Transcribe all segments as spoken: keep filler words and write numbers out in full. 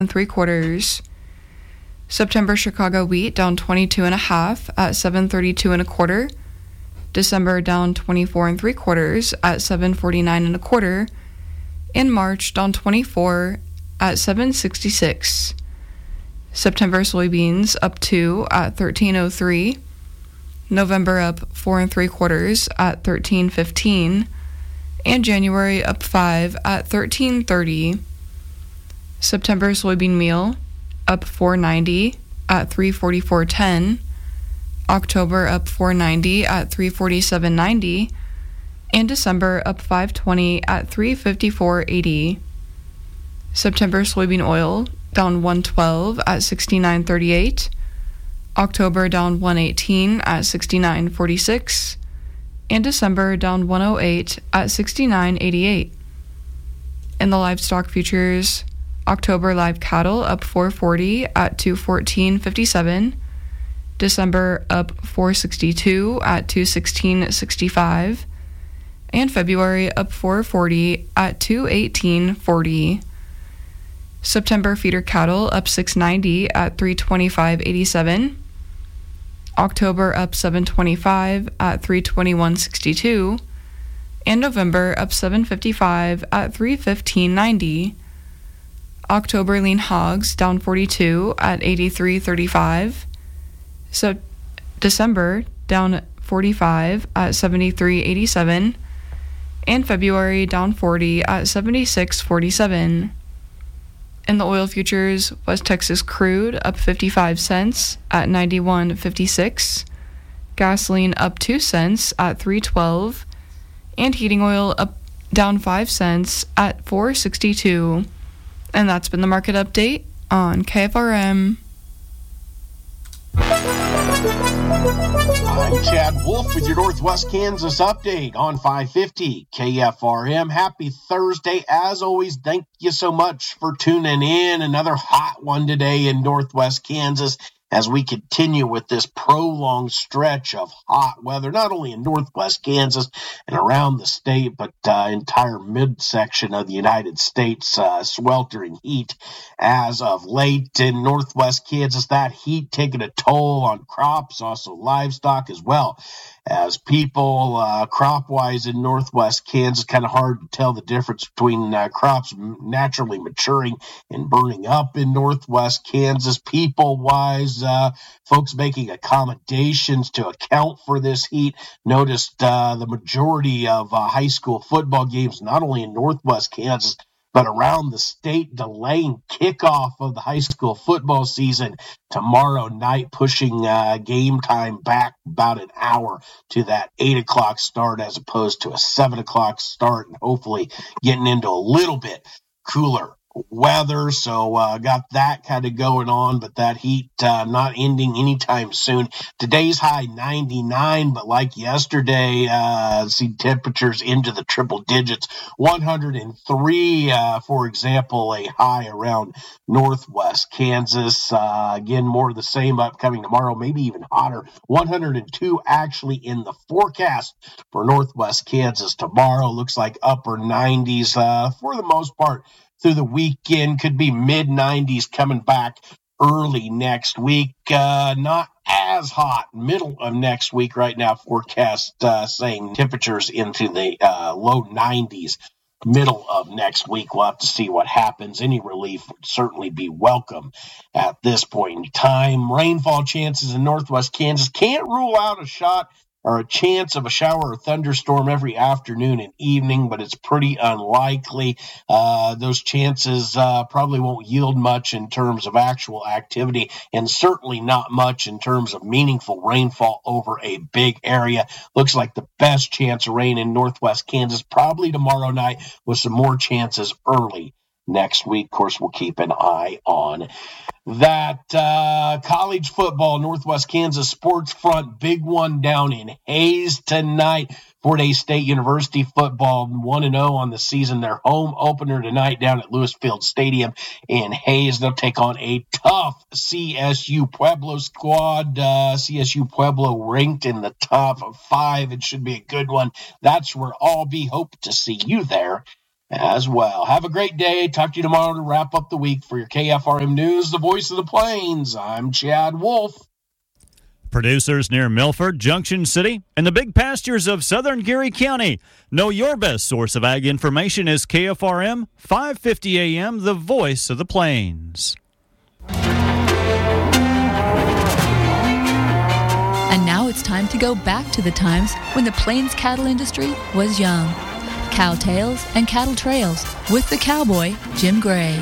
and three quarters. September Chicago wheat down twenty-two and a half at seven thirty-two and a quarter. December down twenty-four and three quarters at seven forty-nine and a quarter. In March down twenty-four at seven sixty-six. September soybeans up two at thirteen oh three. November up four and three quarters at thirteen fifteen. And January up five at thirteen thirty. September soybean meal up four ninety at three forty-four ten. October up four ninety at three forty-seven ninety. And December up five twenty at three fifty-four eighty. September soybean oil down one twelve at sixty-nine thirty-eight. October down one eighteen at sixty-nine forty-six. And December down one oh eight at sixty-nine eighty-eight. In the livestock futures, October live cattle up four forty at two fourteen fifty-seven. December up four sixty-two at two sixteen sixty-five. And February up four forty at two eighteen forty. September feeder cattle up six ninety at three twenty-five eighty-seven. October up seven twenty-five at three twenty-one sixty-two. And November up seven fifty-five at three fifteen ninety. October lean hogs down forty-two at eighty-three thirty-five. So December down forty-five at seventy-three eighty-seven. And February down forty at seventy-six forty-seven. In the oil futures, West Texas crude up fifty-five cents at ninety-one fifty-six. Gasoline up two cents at three twelve. And heating oil up down five cents at four sixty-two. And that's been the market update on K F R M. I'm Chad Wolf with your Northwest Kansas update on five fifty K F R M. Happy Thursday. As always, thank you so much for tuning in. Another hot one today in Northwest Kansas as we continue with this prolonged stretch of hot weather, not only in Northwest Kansas and around the state, but uh, entire midsection of the United States, uh, sweltering heat as of late in Northwest Kansas. That heat taking a toll on crops, also livestock as well. As people, uh, crop-wise in Northwest Kansas, kind of hard to tell the difference between uh, crops naturally maturing and burning up in Northwest Kansas. People-wise, uh, folks making accommodations to account for this heat. Noticed uh, the majority of uh, high school football games, not only in Northwest Kansas, but around the state, delaying kickoff of the high school football season tomorrow night, pushing uh, game time back about an hour to that eight o'clock start as opposed to a seven o'clock start, and hopefully getting into a little bit cooler weather. So uh, got that kind of going on, but that heat uh, not ending anytime soon. Today's high ninety-nine, but like yesterday, uh, see temperatures into the triple digits. one hundred three, uh, for example, a high around Northwest Kansas. Uh, again, more of the same upcoming tomorrow, maybe even hotter. one hundred two actually in the forecast for Northwest Kansas tomorrow. Looks like upper nineties uh, for the most part. Through the weekend, could be mid nineties coming back early next week. Uh, not as hot middle of next week right now. Forecast uh, saying temperatures into the uh, low nineties middle of next week. We'll have to see what happens. Any relief would certainly be welcome at this point in time. Rainfall chances in Northwest Kansas. Can't rule out a shot or a chance of a shower or thunderstorm every afternoon and evening, but it's pretty unlikely. Uh, those chances uh, probably won't yield much in terms of actual activity, and certainly not much in terms of meaningful rainfall over a big area. Looks like the best chance of rain in Northwest Kansas probably tomorrow night, with some more chances early next week. Of course, we'll keep an eye on that. uh, college football, Northwest Kansas Sports Front, big one down in Hays tonight. Fort Hays State University football one and oh on the season. Their home opener tonight down at Lewis Field Stadium in Hays. They'll take on a tough C S U Pueblo squad. Uh, C S U Pueblo ranked in the top five. It should be a good one. That's where I'll be. Hope to see you there as well. Have a great day. Talk to you tomorrow to wrap up the week. For your K F R M News, the voice of the Plains, I'm Chad Wolf. Producers near Milford, Junction City, and the big pastures of southern Geary County. Know your best source of ag information is K F R M, five fifty A M, the voice of the Plains. And now it's time to go back to the times when the Plains cattle industry was young. Cow Tales and Cattle Trails with the cowboy, Jim Gray.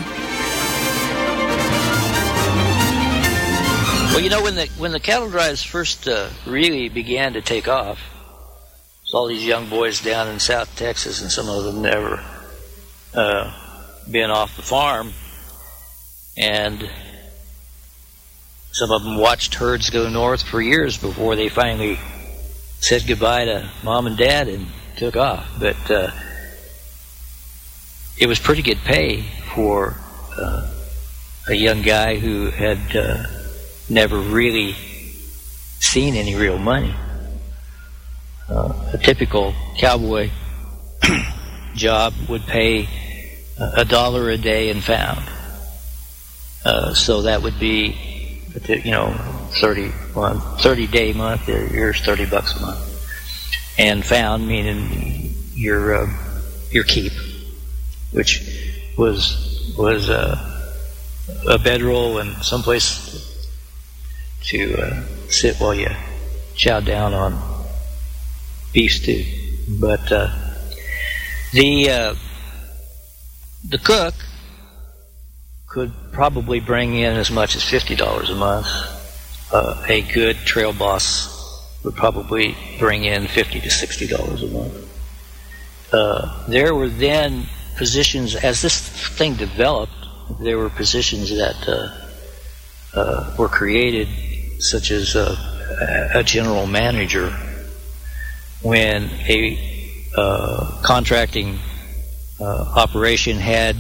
Well, you know, when the when the cattle drives first uh, really began to take off, there's all these young boys down in South Texas, and some of them never uh, been off the farm, and some of them watched herds go north for years before they finally said goodbye to mom and dad and took off. But uh, it was pretty good pay for uh, a young guy who had uh, never really seen any real money. Uh, a typical cowboy job would pay a dollar a day and found. Uh, so that would be, you know, thirty month, thirty day month. Here's thirty bucks a month. And found meaning your uh, your keep, which was was uh, a bedroll and someplace to uh, sit while you chowed down on beef stew. But uh, the uh, the cook could probably bring in as much as fifty dollars a month. Uh, a good trail boss would probably bring in fifty to sixty dollars a month. Uh, there were then positions, as this thing developed, there were positions that uh, uh, were created, such as uh, a general manager. When a uh, contracting uh, operation had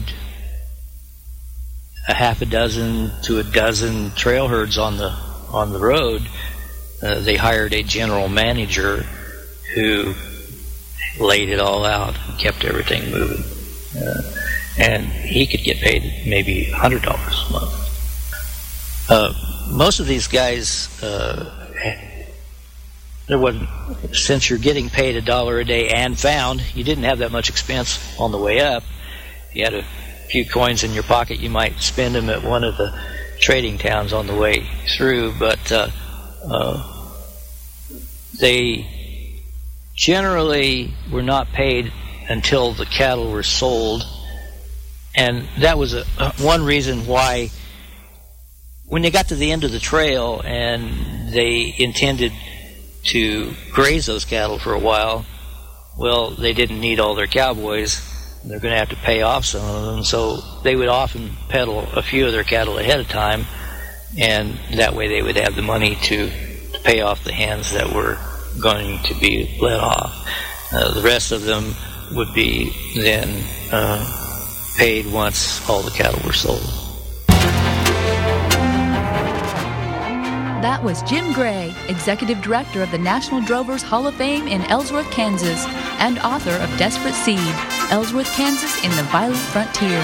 a half a dozen to a dozen trail herds on the on the road, uh, they hired a general manager who laid it all out and kept everything moving. Uh, and he could get paid maybe one hundred dollars a month. Uh, most of these guys, uh, there wasn't, since you're getting paid a dollar a day and found, you didn't have that much expense on the way up. You had a few coins in your pocket, you might spend them at one of the trading towns on the way through, but uh, uh, they generally were not paid until the cattle were sold. And that was a, uh, one reason why when they got to the end of the trail and they intended to graze those cattle for a while, well, they didn't need all their cowboys. They're going to have to pay off some of them, so they would often peddle a few of their cattle ahead of time, and that way they would have the money to, to pay off the hands that were going to be let off. Uh, the rest of them would be then uh, paid once all the cattle were sold. That was Jim Gray, Executive Director of the National Drovers Hall of Fame in Ellsworth, Kansas, and author of Desperate Seed, Ellsworth, Kansas in the Violent Frontier.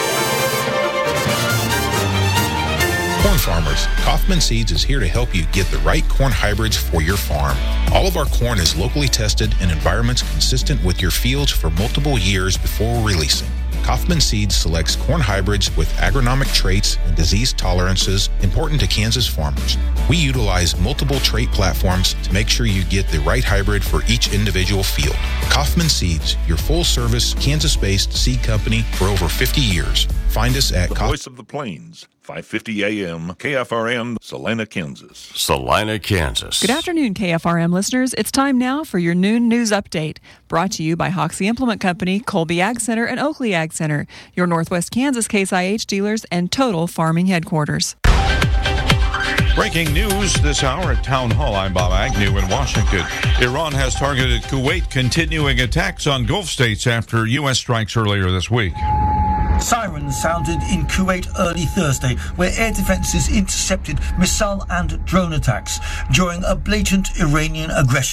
Corn farmers, Kaufman Seeds is here to help you get the right corn hybrids for your farm. All of our corn is locally tested in environments consistent with your fields for multiple years before releasing. Kaufman Seeds selects corn hybrids with agronomic traits and disease tolerances important to Kansas farmers. We utilize multiple trait platforms to make sure you get the right hybrid for each individual field. Kaufman Seeds, your full-service, Kansas-based seed company for over fifty years. Find us at The Kauf- Voice of the Plains, five fifty A M, K F R M, Salina, Kansas. Salina, Kansas. Good afternoon, K F R M listeners. It's time now for your noon news update, brought to you by Hoxie Implement Company, Colby Ag Center, and Oakley Ag Center, your Northwest Kansas Case I H dealers and Total Farming headquarters. Breaking news this hour at Town Hall. I'm Bob Agnew in Washington. Iran has targeted Kuwait, continuing attacks on Gulf states after U S strikes earlier this week. Sirens sounded in Kuwait early Thursday, where air defenses intercepted missile and drone attacks during a blatant Iranian aggression.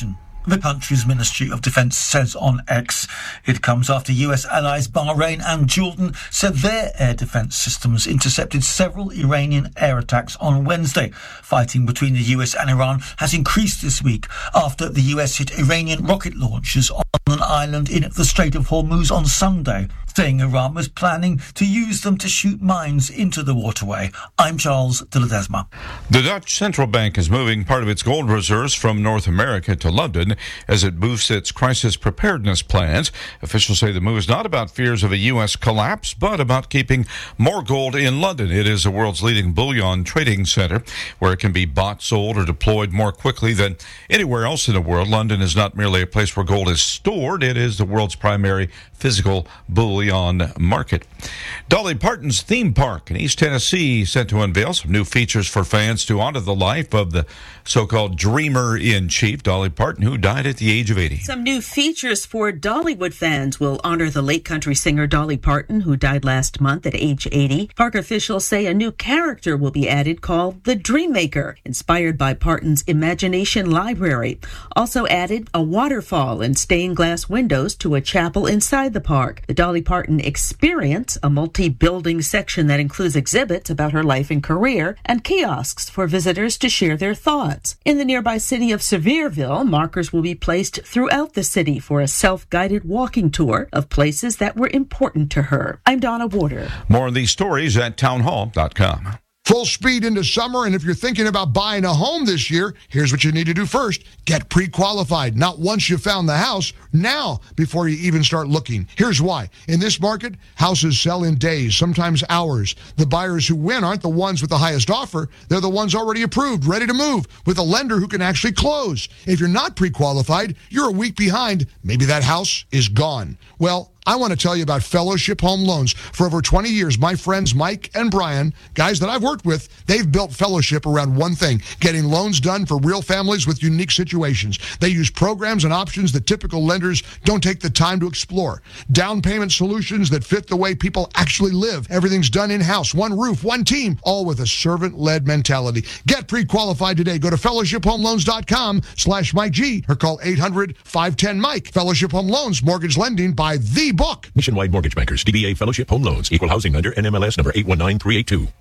the country's Ministry of Defence says on X. It comes after U S allies Bahrain and Jordan said their air defence systems intercepted several Iranian air attacks on Wednesday. Fighting between the U S and Iran has increased this week after the U S hit Iranian rocket launchers on an island in the Strait of Hormuz on Sunday, saying Iran was planning to use them to shoot mines into the waterway. I'm Charles de Ledesma. The Dutch Central Bank is moving part of its gold reserves from North America to London as it boosts its crisis preparedness plans. Officials say the move is not about fears of a U S collapse, but about keeping more gold in London. It is the world's leading bullion trading center, where it can be bought, sold, or deployed more quickly than anywhere else in the world. London is not merely a place where gold is stored, it is the world's primary physical bullion market. Dolly Parton's theme park in East Tennessee set to unveil some new features for fans to honor the life of the so-called dreamer-in-chief, Dolly Parton, who died at the age of eighty. Some new features for Dollywood fans will honor the late country singer Dolly Parton, who died last month at age eighty. Park officials say a new character will be added called the Dreammaker, inspired by Parton's imagination library. Also added a waterfall and stained glass windows to a chapel inside the park. The Dolly Parton Experience, a multi-building section that includes exhibits about her life and career, and kiosks for visitors to share their thoughts. In the nearby city of Sevierville, markers will be placed throughout the city for a self-guided walking tour of places that were important to her. I'm Donna Warder. More on these stories at townhall dot com. Full speed into summer, and if you're thinking about buying a home this year, here's what you need to do first. Get pre-qualified. Not once you found the house, now before you even start looking. Here's why. In this market, houses sell in days, sometimes hours. The buyers who win aren't the ones with the highest offer. They're the ones already approved, ready to move, with a lender who can actually close. If you're not pre-qualified, you're a week behind. Maybe that house is gone. Well, I want to tell you about Fellowship Home Loans. For over twenty years, my friends Mike and Brian, guys that I've worked with, they've built Fellowship around one thing, getting loans done for real families with unique situations. They use programs and options that typical lenders don't take the time to explore. Down payment solutions that fit the way people actually live. Everything's done in-house, one roof, one team, all with a servant-led mentality. Get pre-qualified today. Go to fellowship home loans dot com slash Mike G or call eight hundred, five one zero, Mike. Fellowship Home Loans, mortgage lending by the book. Nationwide Mortgage Bankers, D B A Fellowship Home Loans, Equal Housing Lender, N M L S number eight one nine three eight two.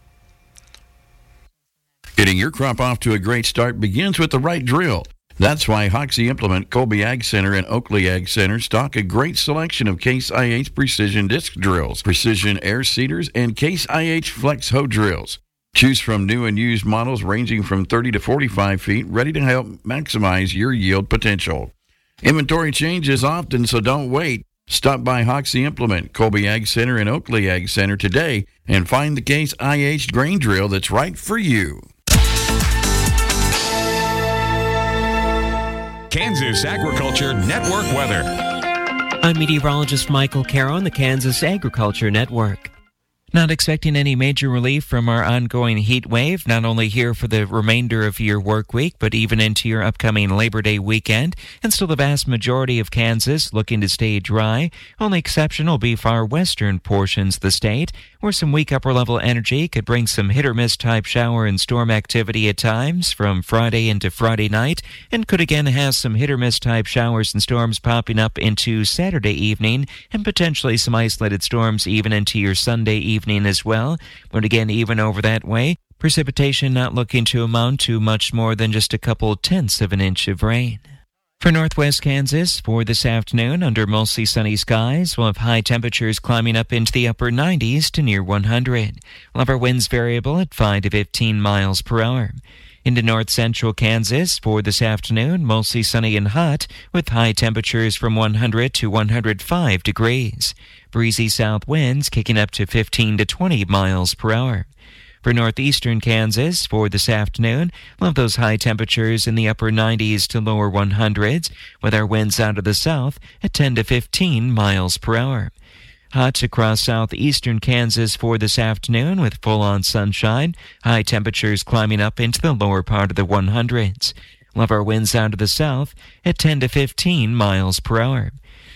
Getting your crop off to a great start begins with the right drill. That's why Hoxie Implement, Colby Ag Center, and Oakley Ag Center stock a great selection of Case I H precision disc drills, precision air seeders, and Case I H flex hoe drills. Choose from new and used models ranging from thirty to forty-five feet, ready to help maximize your yield potential. Inventory changes often, so don't wait. Stop by Hoxie Implement, Colby Ag Center, and Oakley Ag Center today and find the Case I H grain drill that's right for you. Kansas Agriculture Network weather. I'm meteorologist Michael Caro on the Kansas Agriculture Network. Not expecting any major relief from our ongoing heat wave, not only here for the remainder of your work week, but even into your upcoming Labor Day weekend. And still the vast majority of Kansas looking to stay dry. Only exception will be far western portions of the state, where some weak upper-level energy could bring some hit-or-miss type shower and storm activity at times from Friday into Friday night, and could again have some hit-or-miss type showers and storms popping up into Saturday evening, and potentially some isolated storms even into your Sunday evening. Evening as well, but again, even over that way, precipitation not looking to amount to much more than just a couple tenths of an inch of rain. For northwest Kansas, for this afternoon, under mostly sunny skies, we'll have high temperatures climbing up into the upper nineties to near one hundred. We'll have our winds variable at five to fifteen miles per hour. Into north central Kansas, for this afternoon, mostly sunny and hot, with high temperatures from one hundred to one hundred five degrees. Breezy south winds kicking up to fifteen to twenty miles per hour. For northeastern Kansas, for this afternoon, we'll have those high temperatures in the upper nineties to lower one hundreds, with our winds out of the south at ten to fifteen miles per hour. Hot across southeastern Kansas for this afternoon with full-on sunshine, high temperatures climbing up into the lower part of the one hundreds. We'll have our winds out of the south at ten to fifteen miles per hour.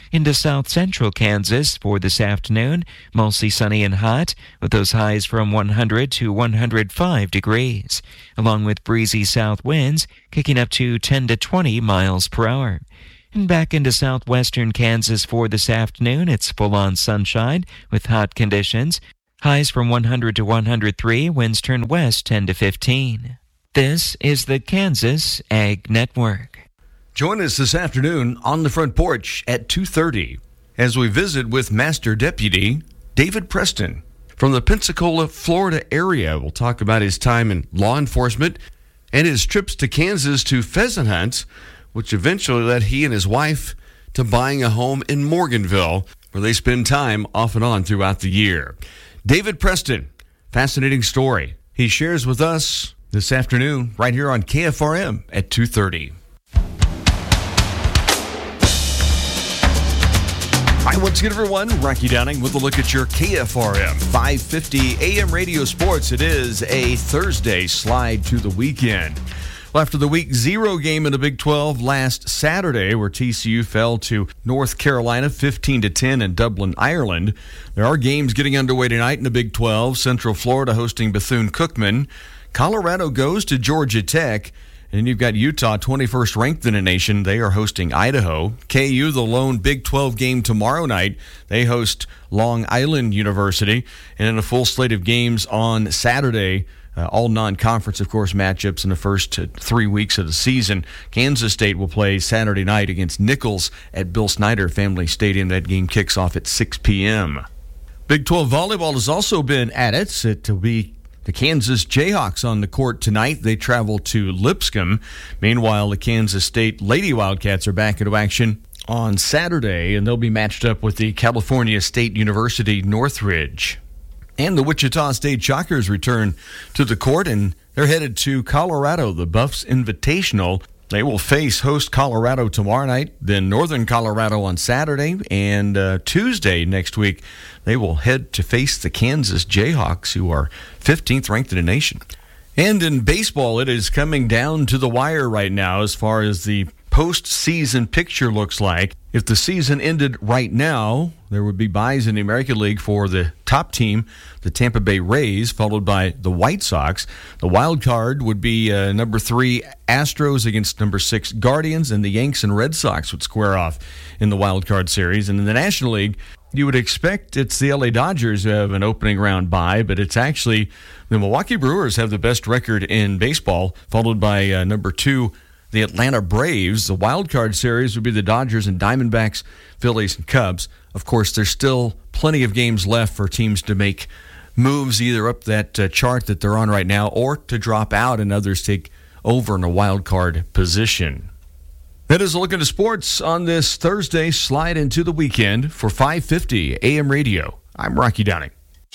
Into south central Kansas for this afternoon, mostly sunny and hot, with those highs from one hundred to one hundred five degrees, along with breezy south winds kicking up to ten to twenty miles per hour. And back into southwestern Kansas for this afternoon, it's full-on sunshine with hot conditions. Highs from one hundred to one hundred three, winds turn west ten to fifteen. This is the Kansas Ag Network. Join us this afternoon on the front porch at two thirty as we visit with Master Deputy David Preston from the Pensacola, Florida area. We'll talk about his time in law enforcement and his trips to Kansas to pheasant hunts, which eventually led he and his wife to buying a home in Morganville, where they spend time off and on throughout the year. David Preston, fascinating story he shares with us this afternoon right here on K F R M at two thirty. All right, once again, everyone, Rocky Downing with a look at your K F R M five fifty A M radio sports. It is a Thursday slide to the weekend. Well, after the week zero game in the Big twelve last Saturday, where T C U fell to North Carolina fifteen to ten in Dublin, Ireland, there are games getting underway tonight in the Big twelve. Central Florida hosting Bethune-Cookman. Colorado goes to Georgia Tech. And you've got Utah, twenty-first ranked in the nation. They are hosting Idaho. K U, the lone Big twelve game tomorrow night. They host Long Island University. And in a full slate of games on Saturday, uh, all non-conference, of course, matchups in the first uh, three weeks of the season. Kansas State will play Saturday night against Nichols at Bill Snyder Family Stadium. That game kicks off at six p.m. Big twelve volleyball has also been at it. It will be the Kansas Jayhawks on the court tonight. They travel to Lipscomb. Meanwhile, the Kansas State Lady Wildcats are back into action on Saturday, and they'll be matched up with the California State University Northridge. And the Wichita State Shockers return to the court, and they're headed to Colorado, the Buffs Invitational. They will face host Colorado tomorrow night, then Northern Colorado on Saturday, and uh, Tuesday next week they will head to face the Kansas Jayhawks, who are fifteenth ranked in the nation. And in baseball, it is coming down to the wire right now as far as the postseason picture looks like. If the season ended right now, there would be byes in the American League for the top team, the Tampa Bay Rays, followed by the White Sox. The wild card would be uh, number three Astros against number six Guardians, and the Yanks and Red Sox would square off in the wild card series. And in the National League, you would expect it's the L A Dodgers who have an opening round bye, but it's actually the Milwaukee Brewers have the best record in baseball, followed by uh, number two the Atlanta Braves. The wild card series would be the Dodgers and Diamondbacks, Phillies and Cubs. Of course, there's still plenty of games left for teams to make moves either up that uh, chart that they're on right now or to drop out and others take over in a wild card position. That is a look into sports on this Thursday slide into the weekend for five fifty A M radio. I'm Rocky Downing.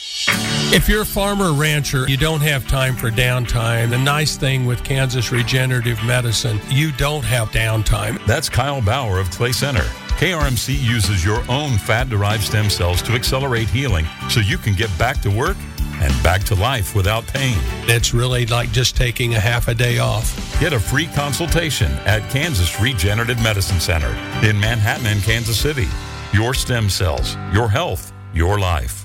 If you're a farmer or rancher, you don't have time for downtime. The nice thing with Kansas Regenerative Medicine, you don't have downtime. That's Kyle Bauer of Clay Center. K R M C uses your own fat-derived stem cells to accelerate healing so you can get back to work and back to life without pain. It's really like just taking a half a day off. Get a free consultation at Kansas Regenerative Medicine Center in Manhattan and Kansas City. Your stem cells, your health, your life.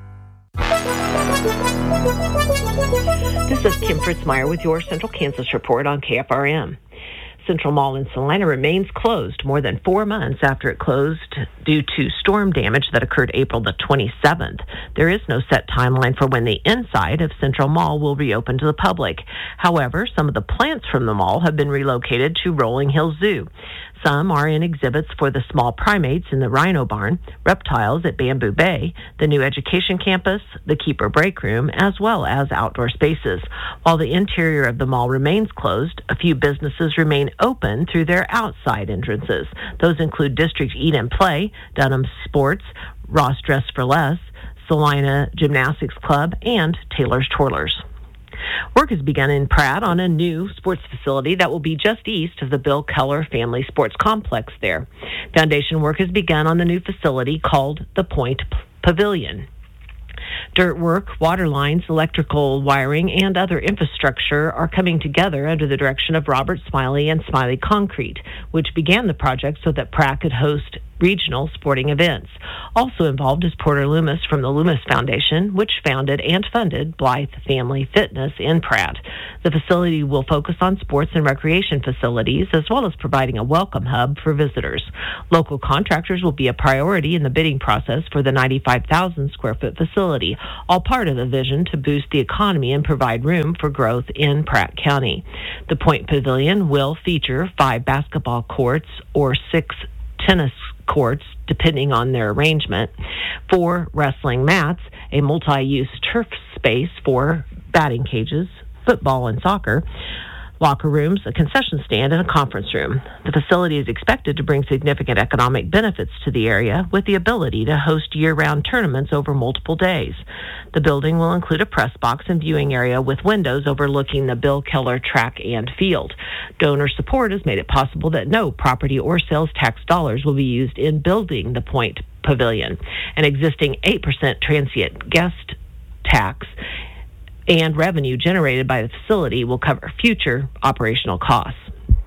This is Kim Fritzmeyer with your Central Kansas Report on K F R M. Central Mall in Salina remains closed more than four months after it closed due to storm damage that occurred April the twenty-seventh. There is no set timeline for when the inside of Central Mall will reopen to the public. However, some of the plants from the mall have been relocated to Rolling Hills Zoo. Some are in exhibits for the small primates in the Rhino Barn, reptiles at Bamboo Bay, the new education campus, the Keeper Break Room, as well as outdoor spaces. While the interior of the mall remains closed, a few businesses remain open through their outside entrances. Those include District Eat and Play, Dunham Sports, Ross Dress for Less, Salina Gymnastics Club, and Taylor's Twirlers. Work has begun in Pratt on a new sports facility that will be just east of the Bill Keller Family Sports Complex there. Foundation work has begun on the new facility called the Point Pavilion. Dirt work, water lines, electrical wiring, and other infrastructure are coming together under the direction of Robert Smiley and Smiley Concrete, which began the project so that Pratt could host regional sporting events. Also involved is Porter Loomis from the Loomis Foundation, which founded and funded Blythe Family Fitness in Pratt. The facility will focus on sports and recreation facilities, as well as providing a welcome hub for visitors. Local contractors will be a priority in the bidding process for the ninety-five thousand square foot facility, all part of the vision to boost the economy and provide room for growth in Pratt County. The Point Pavilion will feature five basketball courts or six tennis courts, depending on their arrangement, four wrestling mats, a multi-use turf space for batting cages, football and soccer, locker rooms, a concession stand, and a conference room. The facility is expected to bring significant economic benefits to the area with the ability to host year-round tournaments over multiple days. The building will include a press box and viewing area with windows overlooking the Bill Keller track and field. Donor support has made it possible that no property or sales tax dollars will be used in building the Point Pavilion. An existing eight percent transient guest tax and revenue generated by the facility will cover future operational costs.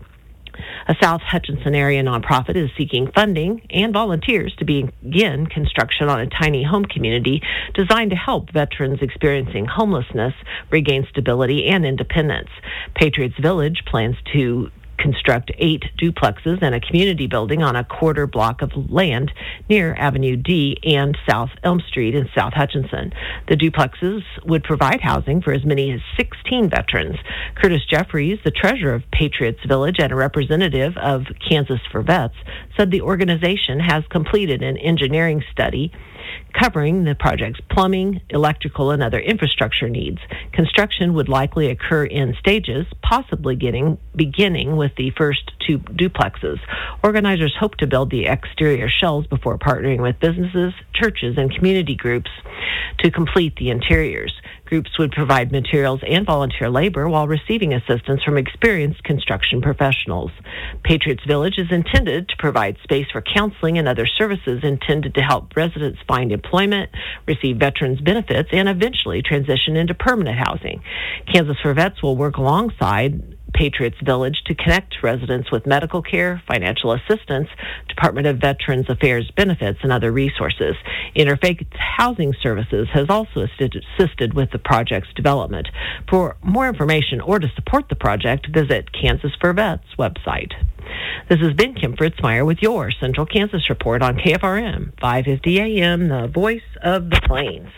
A South Hutchinson area nonprofit is seeking funding and volunteers to begin construction on a tiny home community designed to help veterans experiencing homelessness regain stability and independence. Patriots Village plans to construct eight duplexes and a community building on a quarter block of land near Avenue D and South Elm Street in South Hutchinson. The duplexes would provide housing for as many as sixteen veterans. Curtis Jeffries, the treasurer of Patriots Village and a representative of Kansas for Vets, said the organization has completed an engineering study covering the project's plumbing, electrical, and other infrastructure needs. Construction would likely occur in stages, possibly getting, beginning with the first two duplexes. Organizers hope to build the exterior shells before partnering with businesses, churches, and community groups to complete the interiors. Groups would provide materials and volunteer labor while receiving assistance from experienced construction professionals. Patriots Village is intended to provide space for counseling and other services intended to help residents find employment, receive veterans benefits, and eventually transition into permanent housing. Kansas for Vets will work alongside Patriots Village to connect residents with medical care, financial assistance, Department of Veterans Affairs benefits, and other resources. Interfaith Housing Services has also assisted, assisted with the project's development. For more information or to support the project, visit Kansas for Vets website. This has been Kim Fritzmeyer with your Central Kansas Report on K F R M five fifty A M, the voice of the Plains.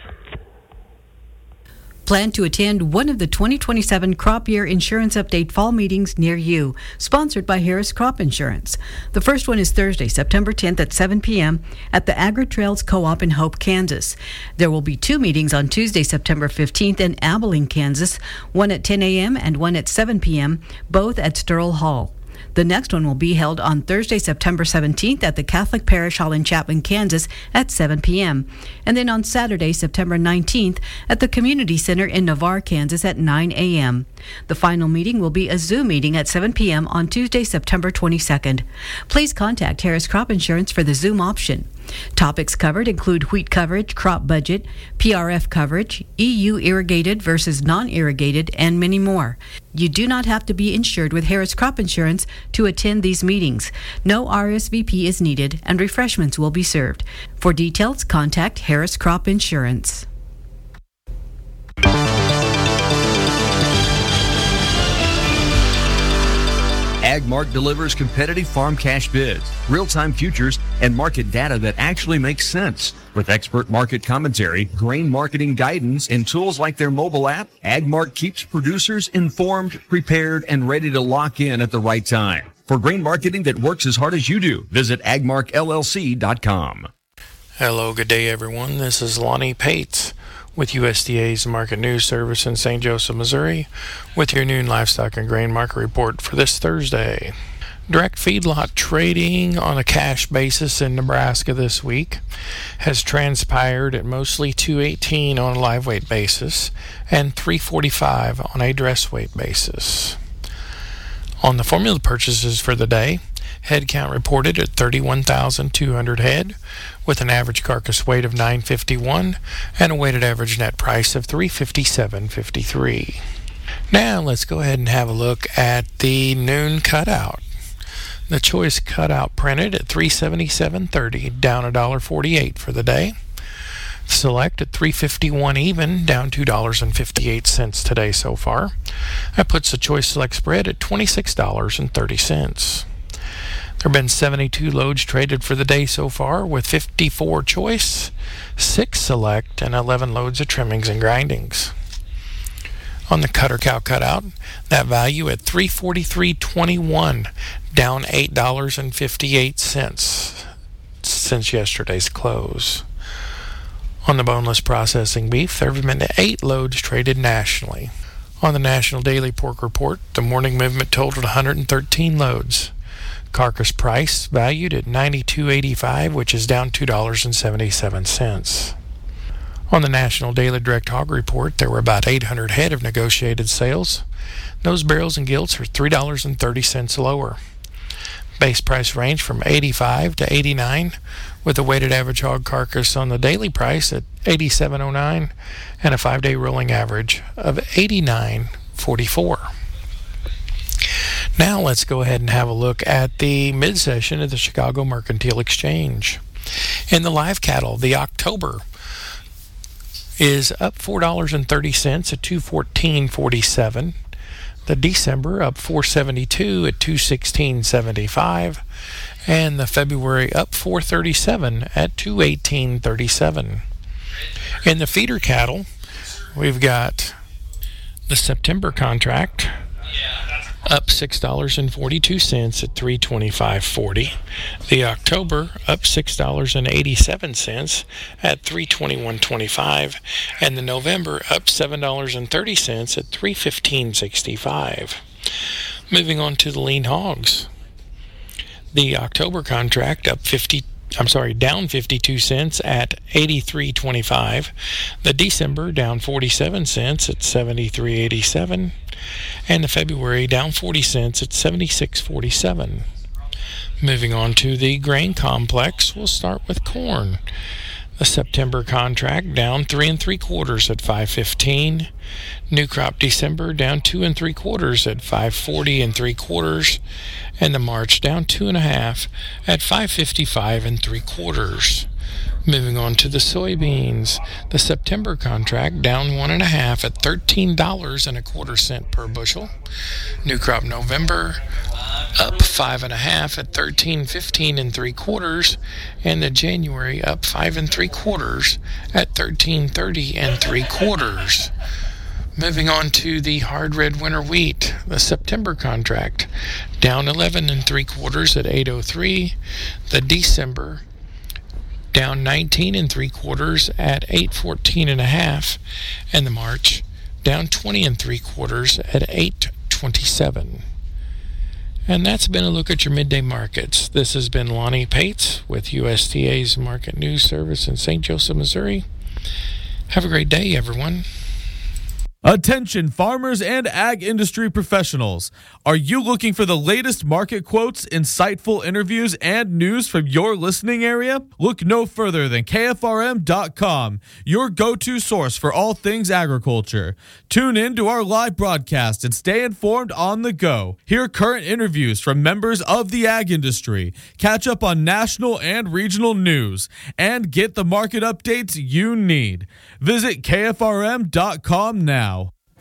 Plan to attend one of the twenty twenty-seven Crop Year Insurance Update fall meetings near you, sponsored by Harris Crop Insurance. The first one is Thursday, September tenth at seven p.m. at the Agri-Trails Co-op in Hope, Kansas. There will be two meetings on Tuesday, September fifteenth in Abilene, Kansas, one at ten a.m. and one at seven p.m., both at Sterl Hall. The next one will be held on Thursday, September seventeenth at the Catholic Parish Hall in Chapman, Kansas at seven p.m. And then on Saturday, September nineteenth at the Community Center in Navarre, Kansas at nine a.m. The final meeting will be a Zoom meeting at seven p.m. on Tuesday, September twenty-second. Please contact Harris Crop Insurance for the Zoom option. Topics covered include wheat coverage, crop budget, P R F coverage, E U irrigated versus non-irrigated, and many more. You do not have to be insured with Harris Crop Insurance to attend these meetings. No R S V P is needed, and refreshments will be served. For details, contact Harris Crop Insurance. AgMark delivers competitive farm cash bids, real-time futures, and market data that actually makes sense. With expert market commentary, grain marketing guidance, and tools like their mobile app, AgMark keeps producers informed, prepared, and ready to lock in at the right time. For grain marketing that works as hard as you do, visit agmark L L C dot com. Hello, good day, everyone. This is Lonnie Pates with U S D A's Market News Service in Saint Joseph, Missouri, with your noon livestock and grain market report for this Thursday. Direct feedlot trading on a cash basis in Nebraska this week has transpired at mostly two eighteen on a live weight basis and three forty-five on a dress weight basis. On the formula purchases for the day, Head count reported at thirty-one thousand two hundred head, with an average carcass weight of nine fifty-one and a weighted average net price of three fifty-seven fifty-three. Now let's go ahead and have a look at the noon cutout. The choice cutout printed at three seventy-seven thirty, down one dollar forty-eight for the day. Select at three fifty-one even, down two dollars and fifty-eight cents today so far. That puts the choice select spread at twenty-six dollars and thirty cents. There have been seventy-two loads traded for the day so far, with fifty-four choice, six select, and eleven loads of trimmings and grindings. On the cutter cow cutout, that value at three forty-three twenty-one, down eight dollars and fifty-eight cents since yesterday's close. On the boneless processing beef, there have been eight loads traded nationally. On the National Daily Pork Report, the morning movement totaled one hundred thirteen loads. Carcass price valued at ninety-two eighty-five, which is down two dollars and seventy-seven cents. On the National Daily Direct Hog Report, there were about eight hundred head of negotiated sales. Nose barrels and gilts are three dollars and thirty cents lower. Base price range from eighty-five to eighty-nine, with a weighted average hog carcass on the daily price at eighty-seven oh nine and a five-day rolling average of eighty-nine forty-four. Now let's go ahead and have a look at the mid-session of the Chicago Mercantile Exchange. In the live cattle, the October is up four dollars and thirty cents at two fourteen forty-seven. The December up four seventy-two at two sixteen seventy-five, and the February up four thirty-seven at two eighteen thirty-seven. In the feeder cattle, we've got the September contract up six dollars and forty-two cents at three twenty-five forty. The October up six dollars and eighty-seven cents at three twenty-one twenty-five, and the November up seven dollars and thirty cents at three fifteen sixty-five. Moving on to the lean hogs. The October contract up fifty I'm sorry, down fifty-two cents at eighty-three twenty-five. The December down forty-seven cents at seventy-three eighty-seven, and the February down forty cents at seventy-six forty-seven. Moving on to the grain complex, we'll start with corn. The September contract down three and three quarters at five fifteen. New crop December down two and three quarters at five forty and three quarters, and the March down two and a half at five fifty-five and three quarters. Moving on to the soybeans, the September contract down one and a half at thirteen dollars and a quarter cent per bushel. New crop November up five and a half at thirteen fifteen and three quarters, and the January up five and three quarters at thirteen thirty and three quarters. Moving on to the hard red winter wheat, the September contract down eleven and three quarters at eight oh three. The December down nineteen and three quarters at eight fourteen and a half, and the March down twenty and three quarters at eight twenty-seven. And that's been a look at your midday markets. This has been Lonnie Pates with U S D A's Market News Service in Saint Joseph, Missouri. Have a great day, everyone. Attention farmers and ag industry professionals. Are you looking for the latest market quotes, insightful interviews, and news from your listening area? Look no further than K F R M dot com, your go-to source for all things agriculture. Tune in to our live broadcast and stay informed on the go. Hear current interviews from members of the ag industry, catch up on national and regional news, and get the market updates you need. Visit K F R M dot com now.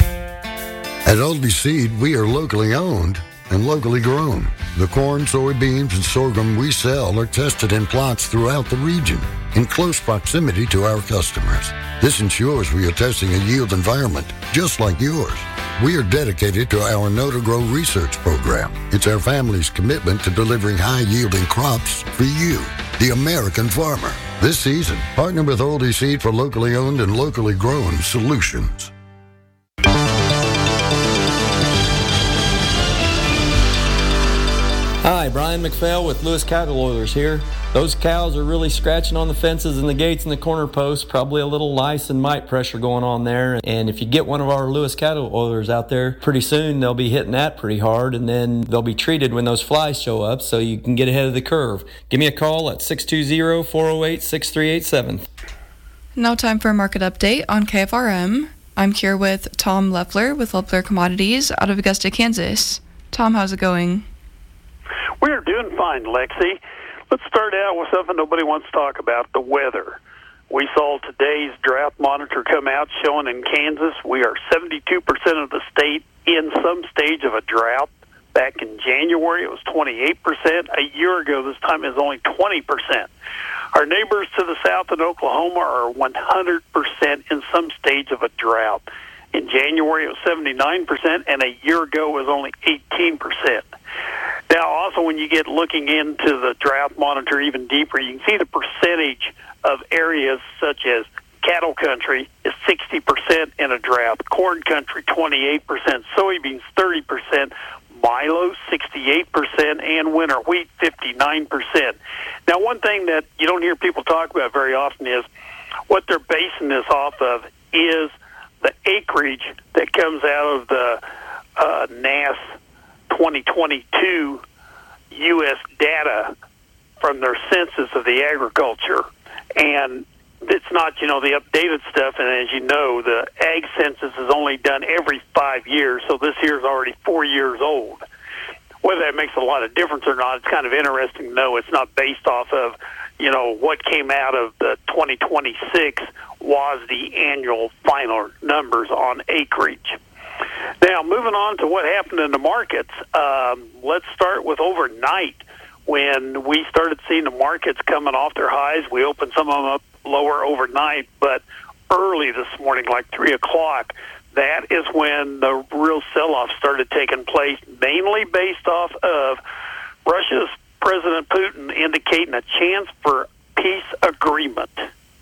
At Aldi Seed, we are locally owned and locally grown. The corn, soybeans, and sorghum we sell are tested in plots throughout the region in close proximity to our customers. This ensures we are testing a yield environment just like yours. We are dedicated to our Know to Grow research program. It's our family's commitment to delivering high-yielding crops for you, the American farmer. This season, partner with Aldi Seed for locally owned and locally grown solutions. Hi, Hi, Brian McPhail with Lewis Cattle Oilers here. Those cows are really scratching on the fences and the gates and the corner posts, probably a little lice and mite pressure going on there. And if you get one of our Lewis Cattle Oilers out there, pretty soon they'll be hitting that pretty hard, and then they'll be treated when those flies show up so you can get ahead of the curve. Give me a call at six two zero, four oh eight, six three eight seven. Now time for a market update on K F R M. I'm here with Tom Leffler with Leffler Commodities out of Augusta, Kansas. Tom, how's it going? We're doing fine, Lexi. Let's start out with something nobody wants to talk about, the weather. We saw today's drought monitor come out showing in Kansas we are seventy-two percent of the state in some stage of a drought. Back in January, it was twenty-eight percent. A year ago, this time it was only twenty percent. Our neighbors to the south in Oklahoma are one hundred percent in some stage of a drought. In January, it was seventy-nine percent, and a year ago it was only eighteen percent. Now, also, when you get looking into the drought monitor even deeper, you can see the percentage of areas such as cattle country is sixty percent in a drought, corn country twenty-eight percent, soybeans thirty percent, milo sixty-eight percent, and winter wheat fifty-nine percent. Now, one thing that you don't hear people talk about very often is what they're basing this off of is the acreage that comes out of the uh, N A S twenty twenty-two U S data from their census of the agriculture. And it's not, you know, the updated stuff. And as you know, the ag census is only done every five years. So this year is already four years old. Whether that makes a lot of difference or not, it's kind of interesting to know it's not based off of, you know, what came out of the twenty twenty-six was the annual final numbers on acreage. Now, moving on to what happened in the markets, um, let's start with overnight. When we started seeing the markets coming off their highs, we opened some of them up lower overnight, but early this morning, like three o'clock, that is when the real sell-off started taking place, mainly based off of Russia's President Putin indicating a chance for peace agreement.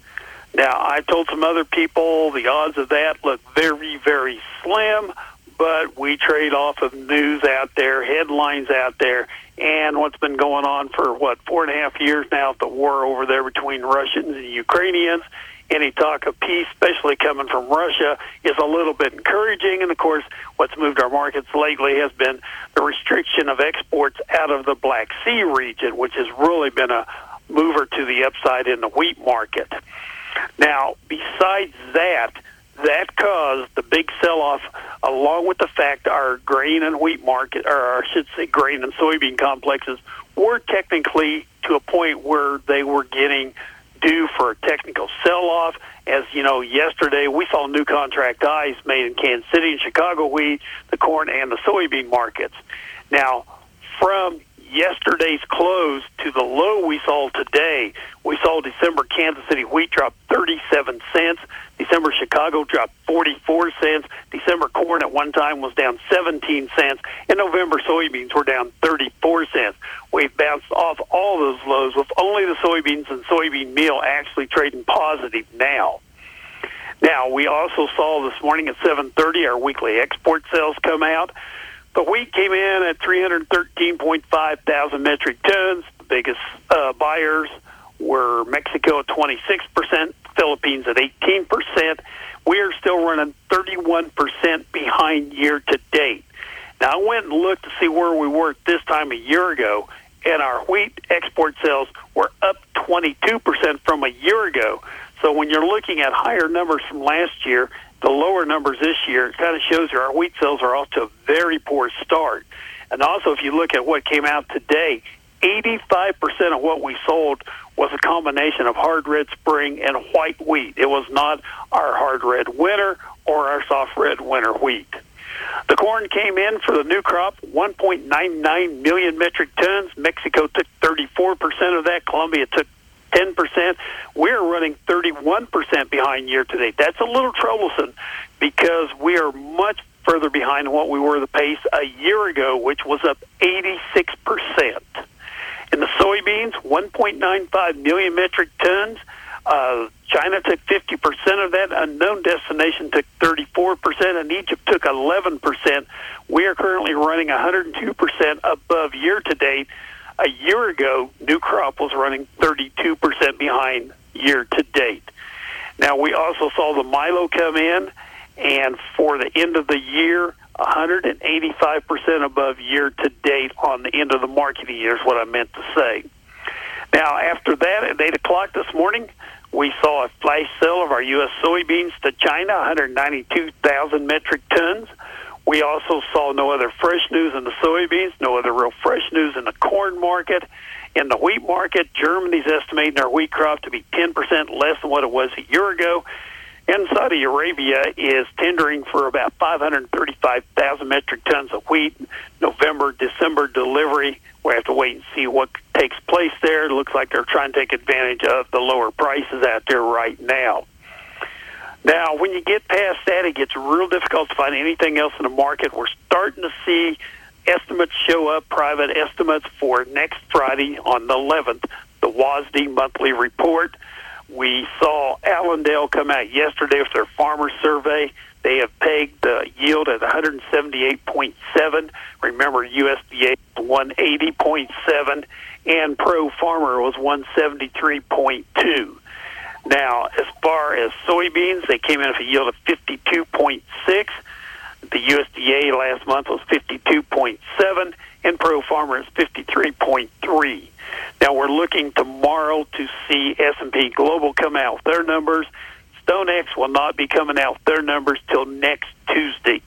Now, I told some other people the odds of that look very, very slim, but we trade off of news out there, headlines out there, and what's been going on for, what, four and a half years now, the war over there between Russians and Ukrainians. Any talk of peace, especially coming from Russia, is a little bit encouraging. And, of course, what's moved our markets lately has been the restriction of exports out of the Black Sea region, which has really been a mover to the upside in the wheat market. Now, besides that, that caused the big sell-off, along with the fact our grain and wheat market, or I should say grain and soybean complexes, were technically to a point where they were getting due for a technical sell-off. As you know, yesterday we saw new contract highs made in Kansas City and Chicago wheat, the corn, and the soybean markets. Now, from yesterday's close to the low we saw today, we saw December Kansas City wheat drop thirty-seven cents. December Chicago dropped forty-four cents. December corn at one time was down seventeen cents. And November soybeans were down thirty-four cents. We've bounced off all those lows with only the soybeans and soybean meal actually trading positive now. Now, we also saw this morning at seven thirty our weekly export sales come out. The wheat came in at three hundred thirteen point five thousand metric tons. The biggest uh, buyers were Mexico at twenty-six percent, Philippines at eighteen percent. We are still running thirty-one percent behind year to date. Now, I went and looked to see where we were at this time a year ago, and our wheat export sales were up twenty-two percent from a year ago. So when you're looking at higher numbers from last year, the lower numbers this year, it kind of shows you our wheat sales are off to a very poor start. And also, if you look at what came out today, eighty-five percent of what we sold was a combination of hard red spring and white wheat. It was not our hard red winter or our soft red winter wheat. The corn came in for the new crop, one point nine nine million metric tons. Mexico took thirty-four percent of that. Colombia took ten percent. We're running thirty-one percent behind year to date. That's a little troublesome because we are much further behind what we were the pace a year ago, which was up eighty-six percent. In the soybeans, one point nine five million metric tons. Uh, China took fifty percent of that. Unknown destination took thirty-four percent, and Egypt took eleven percent. We are currently running one hundred two percent above year to date. A year ago, new crop was running thirty-two percent behind year to date. Now, we also saw the milo come in, and for the end of the year, one hundred eighty-five percent above year to date on the end of the marketing year is what I meant to say. Now, after that, at eight o'clock this morning, we saw a flash sale of our U S soybeans to China, one hundred ninety-two thousand metric tons. We also saw no other fresh news in the soybeans, no other real fresh news in the corn market. In the wheat market, Germany's estimating their wheat crop to be ten percent less than what it was a year ago. And Saudi Arabia is tendering for about five hundred thirty-five thousand metric tons of wheat. November, December delivery. We have to wait and see what takes place there. It looks like they're trying to take advantage of the lower prices out there right now. Now, when you get past that, it gets real difficult to find anything else in the market. We're starting to see estimates show up, private estimates for next Friday on the eleventh, the W A S D monthly report. We saw Allendale come out yesterday with their farmer survey. They have pegged the yield at one hundred seventy-eight point seven. Remember, U S D A one eighty point seven, and Pro Farmer was one seventy-three point two. Now, as far as soybeans, they came in with a yield of fifty-two point six. The U S D A last month was fifty-two point seven, and Pro Farmer is fifty-three point three. Now, we're looking tomorrow to see S and P Global come out with their numbers. StoneX will not be coming out with their numbers till next Tuesday.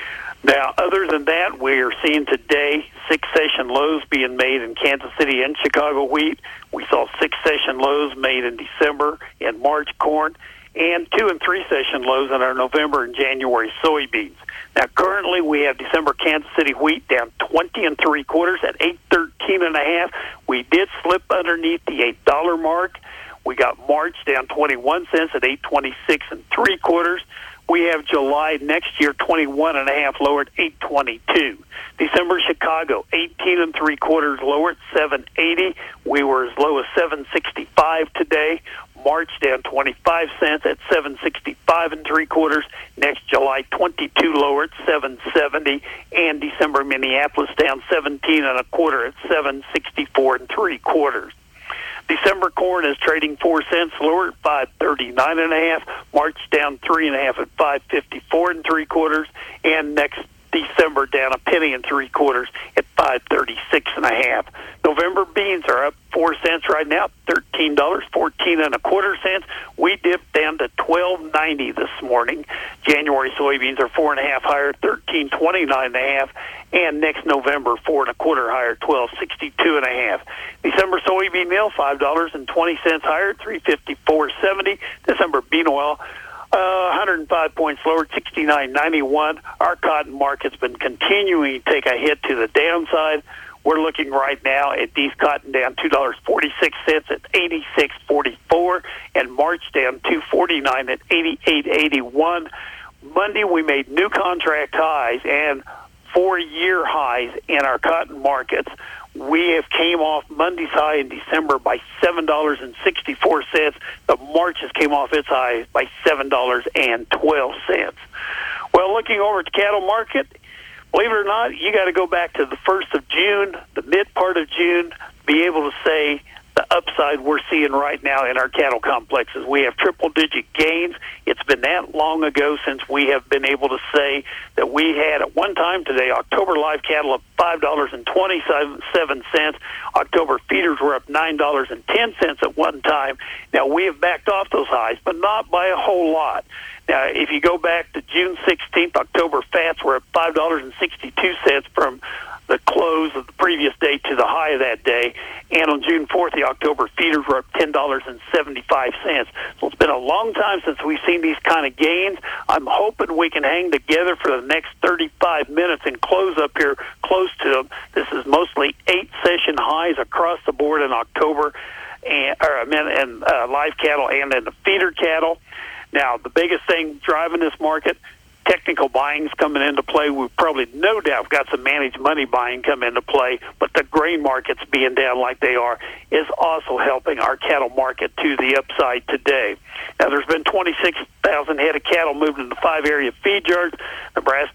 Now, other than that, we're seeing today six session lows being made in Kansas City and Chicago wheat. We saw six session lows made in December and March corn, and two and three session lows in our November and January soybeans. Now, currently we have December Kansas City wheat down twenty and three quarters at eight thirteen and a half. We did slip underneath the eight dollar mark. We got March down twenty-one cents at eight twenty-six and three quarters. We have July next year twenty-one and a half lower at eight twenty-two. December Chicago eighteen and three quarters lower at seven eighty. We were as low as seven sixty-five today. March down twenty-five cents at seven sixty-five and three quarters. Next July twenty-two lower at seven seventy, and December Minneapolis down seventeen and a quarter at seven sixty-four and three quarters. December corn is trading four cents lower at five thirty-nine and a half. March down three and a half at five fifty-four and three quarters, and next December down a penny and three quarters at five thirty-six and a half. November beans are up four cents right now, thirteen dollars, fourteen and a quarter cents. We dipped down to twelve ninety this morning. January soybeans are four and a half higher, thirteen twenty-nine and a half, and next November four and a quarter higher, twelve sixty-two and a half. December soybean meal five dollars and twenty cents higher, three fifty-four seventy. December bean oil Uh, one hundred five points lower, sixty-nine ninety-one. Our cotton market's been continuing to take a hit to the downside. We're looking right now at these cotton down two dollars and forty-six cents at eighty-six forty-four, and March down two forty-nine at eighty-eight eighty-one. Monday we made new contract highs and four-year highs in our cotton markets. We have came off Monday's high in December by seven dollars and sixty-four cents. The Marches came off its high by seven dollars and twelve cents. Well, looking over at the cattle market, believe it or not, you got to go back to the first of June, the mid part of June, be able to say the upside we're seeing right now in our cattle complexes. We have triple-digit gains. It's been that long ago since we have been able to say that we had at one time today October live cattle up five dollars and twenty-seven cents. October feeders were up nine dollars and ten cents at one time. Now, we have backed off those highs, but not by a whole lot. Now, if you go back to June sixteenth, October fats were up five dollars and sixty-two cents from the close of the previous day to the high of that day. And on June fourth, the October feeders were up ten dollars and seventy-five cents. So it's been a long time since we've seen these kind of gains. I'm hoping we can hang together for the next thirty-five minutes and close up here close to them. This is mostly eight session highs across the board in October, and, or, I mean, in uh, live cattle and in the feeder cattle. Now, the biggest thing driving this market, technical buying's coming into play. We've probably no doubt got some managed money buying come into play, but the grain markets being down like they are is also helping our cattle market to the upside today. Now, there's been twenty-six thousand head of cattle moved into five area feed yards. Nebraska's moved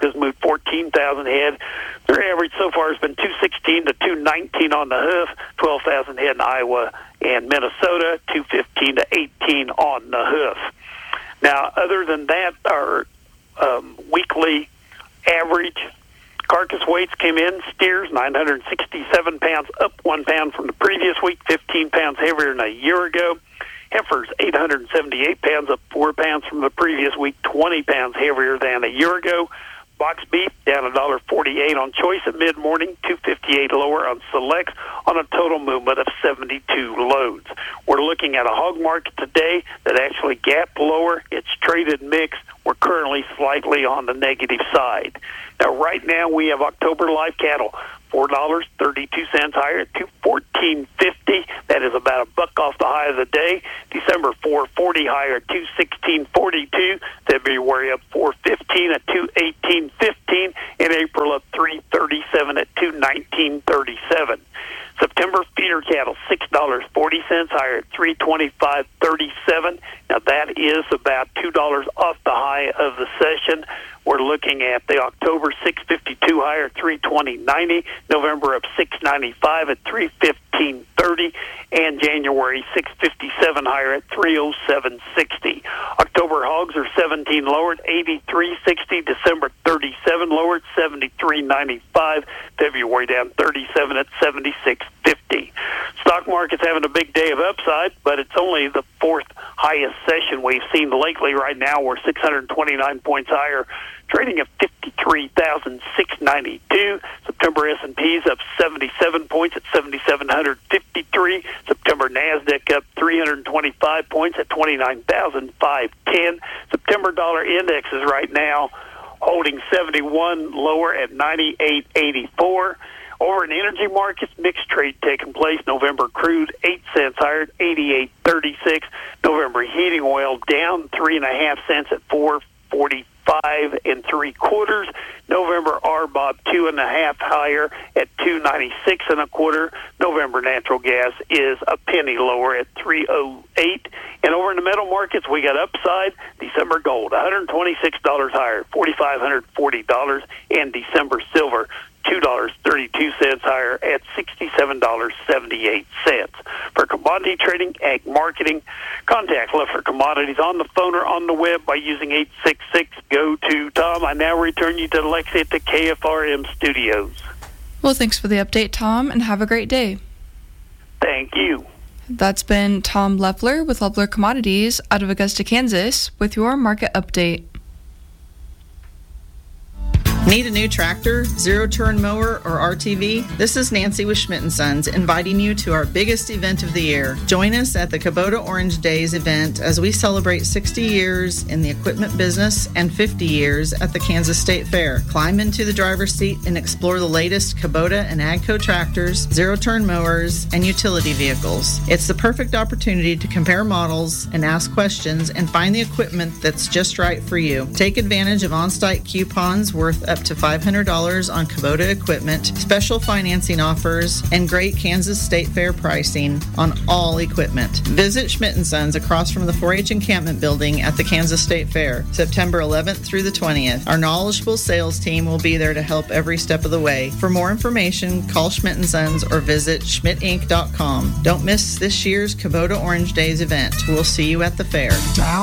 fourteen thousand head. Their average so far has been two sixteen to two nineteen on the hoof, twelve thousand head in Iowa and Minnesota, two fifteen to eighteen on the hoof. Now, other than that, our um, weekly average carcass weights came in. Steers, nine hundred sixty-seven pounds, up one pound from the previous week, fifteen pounds heavier than a year ago. Heifers, eight hundred seventy-eight pounds, up four pounds from the previous week, twenty pounds heavier than a year ago. Box beef down one dollar forty-eight on choice at mid-morning, two fifty-eight lower on selects on a total movement of seventy-two loads. We're looking at a hog market today that actually gapped lower. It's traded mixed. We're currently slightly on the negative side. Now, right now, we have October live cattle, four dollars and thirty-two cents higher at two fourteen fifty. That is about a buck off the high of the day. December, four forty higher at two sixteen forty-two. February up four fifteen at two eighteen fifteen. In April up three thirty-seven at two nineteen thirty-seven. September feeder cattle, six dollars and forty cents higher at three twenty-five thirty-seven. Now, that is about two dollars off the high of the session. We're looking at the October six fifty-two higher at three twenty ninety, November up six ninety-five at three fifteen thirty, and January six fifty-seven higher at three oh seven sixty. October hogs are seventeen lower at eighty-three sixty, December thirty-seven lower at seventy-three ninety-five, February down thirty-seven at seventy-six fifty. Stock market's having a big day of upside, but it's only the fourth highest session we've seen lately. Right now, we're six hundred twenty-nine points higher, trading at fifty-three thousand six hundred ninety-two. September S and P's up seventy-seven points at seven thousand seven hundred fifty-three. September NASDAQ up three hundred twenty-five points at twenty-nine thousand five hundred ten. September dollar index is right now holding seventy-one lower at ninety-eight eighty-four. Over in energy markets, mixed trade taking place. November crude, eight cents higher at eighty-eight thirty-six. November heating oil down three and a half cents at four forty-five and three quarters. November R B O B two and a half higher at two ninety-six and a quarter. November natural gas is a penny lower at three oh eight. And over in the metal markets, we got upside. December gold, one hundred twenty-six dollars higher, four thousand five hundred forty dollars. And December silver, two dollars and thirty-two cents higher at sixty-seven dollars and seventy-eight cents. For commodity trading, ag marketing, contact Leffler Commodities on the phone or on the web by using eight six six, G O two, Tom. I now return you to Lexi at the K F R M studios. Well, thanks for the update, Tom, and have a great day. Thank you. That's been Tom Leffler with Leffler Commodities out of Augusta, Kansas, with your market update. Need a new tractor, zero-turn mower, or R T V? This is Nancy with Schmidt and Sons inviting you to our biggest event of the year. Join us at the Kubota Orange Days event as we celebrate sixty years in the equipment business and fifty years at the Kansas State Fair. Climb into the driver's seat and explore the latest Kubota and AGCO tractors, zero-turn mowers, and utility vehicles. It's the perfect opportunity to compare models and ask questions and find the equipment that's just right for you. Take advantage of on-site coupons worth up to five hundred dollars on Kubota equipment, special financing offers, and great Kansas State Fair pricing on all equipment. Visit Schmidt and Sons across from the four H encampment building at the Kansas State Fair, September eleventh through the twentieth. Our knowledgeable sales team will be there to help every step of the way. For more information, call Schmidt and Sons or visit schmidt inc dot com. Don't miss this year's Kubota Orange Days event. We'll see you at the fair.